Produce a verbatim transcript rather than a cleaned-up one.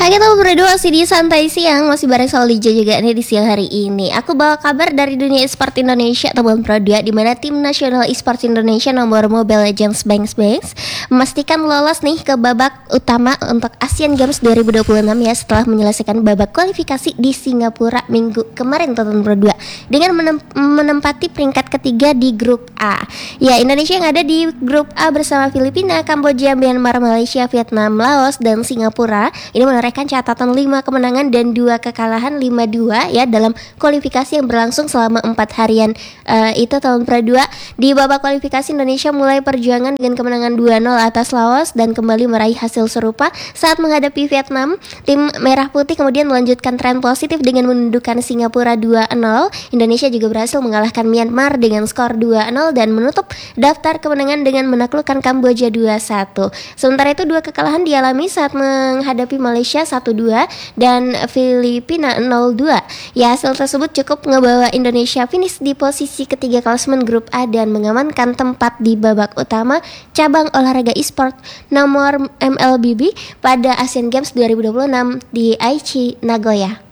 Hai, kita berdua masih di Santai Siang, masih bareng sama Lija juga nih di siang hari ini. Aku bawa kabar dari dunia e-sport Indonesia atau Pro dua, di mana tim nasional e-sport Indonesia nomor Mobile Legends Banks Banks memastikan lolos nih ke babak utama untuk Asian Games dua ribu dua puluh enam ya, setelah menyelesaikan babak kualifikasi di Singapura minggu kemarin Toton Pro dua dengan menem- menempati peringkat ketiga di grup A. Ya, Indonesia yang ada di grup A bersama Filipina, Kamboja, Myanmar, Malaysia, Vietnam, Laos, dan Singapura ini menorehkan catatan lima kemenangan dan dua kekalahan, lima dua ya dalam kualifikasi yang berlangsung selama empat harian uh, itu tahun Pro dua. Di babak kualifikasi, Indonesia mulai perjuangan dengan kemenangan dua nol atas Laos dan kembali meraih hasil serupa saat menghadapi Vietnam. Tim Merah Putih kemudian melanjutkan tren positif dengan menundukkan Singapura dua nol. Indonesia juga berhasil mengalahkan Myanmar dengan skor dua nol dan menutup daftar kemenangan dengan menaklukkan Kamboja dua satu. Sementara itu dua kekalahan dialami saat menghadapi Malaysia satu dua dan Filipina nol dua. Ya, hasil tersebut cukup ngebawa Indonesia finish di posisi ketiga klasemen grup A dan mengamankan tempat di babak utama cabang olahraga e-sport nomor M L B B pada Asian Games dua ribu dua puluh enam di Aichi, Nagoya.